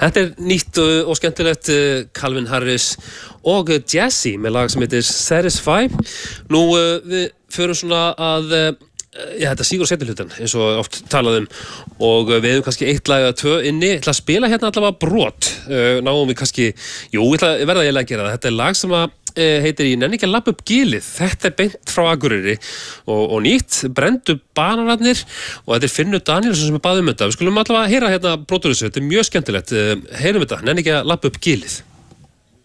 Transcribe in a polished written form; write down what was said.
Þetta nýtt og skemmtilegt Calvin Harris og Jazzy með lag sem heitir Satisfy. Nú við förum svona að þetta sígur og setjahlutan eins og oft talað og við hefum kannski eitt lag eða tvö inni. Ég ætla að spila hérna allavega brot. Náum við kannski, ég verða eiginlega að gera það. Þetta lag sem að heitir Ég nenni ekki að labba upp gilið. Þetta beint frá Akureyri og nýtt, brenndu bananarnir og þetta Finnur Danielsson sem bað þetta. Við skulum allavega heyra hérna brotur þessu, þetta mjög skemmtilegt. Heyrum þetta, nenni ekki að labba upp gilið.